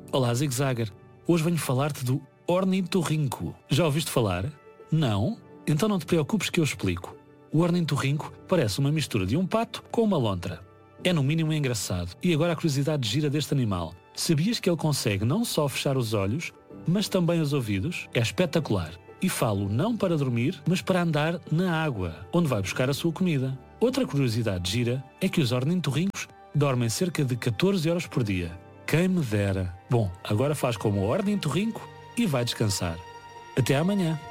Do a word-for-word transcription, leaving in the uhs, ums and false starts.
Olá, Zig Zagger. Hoje venho falar-te do ornitorrinco. Já ouviste falar? Não? Então não te preocupes que eu explico. O ornitorrinco parece uma mistura de um pato com uma lontra. É no mínimo engraçado. E agora a curiosidade gira deste animal. Sabias que ele consegue não só fechar os olhos, mas também os ouvidos? É espetacular. E falo não para dormir, mas para andar na água, onde vai buscar a sua comida. Outra curiosidade gira é que os ornitorrincos dormem cerca de catorze horas por dia. Quem me dera. Bom, agora faz como o ornitorrinco e vai descansar. Até amanhã.